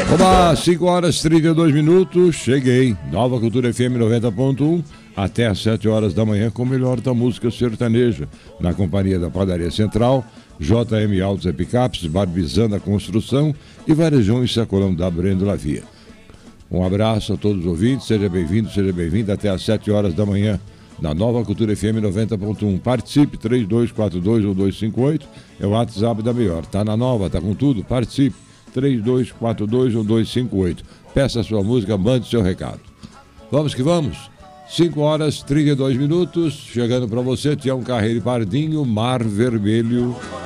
Olá, 5 horas e 32 minutos, cheguei. Nova Cultura FM 90.1, até às 7 horas da manhã com o melhor da música sertaneja. Na companhia da Padaria Central, JM Autos e Picapes, Barbizana Construção e Varejão e Sacolão da Brendo Lavia. Um abraço a todos os ouvintes, seja bem-vindo, seja bem-vinda até às 7 horas da manhã. Na Nova Cultura FM 90.1. Participe, 3242-1258, é o WhatsApp da melhor. Tá na Nova, tá com tudo? Participe, 3242-1258. Peça a sua música, mande seu recado. Vamos que vamos. 5 horas e 32 minutos. Chegando para você, Tião Carreiro e Pardinho, Mar Vermelho.